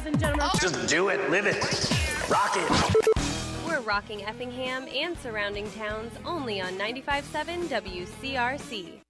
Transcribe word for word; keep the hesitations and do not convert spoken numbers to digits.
and gentlemen. Just do it, live it, rock it. We're rocking Effingham and surrounding towns only on ninety-five point seven W C R C.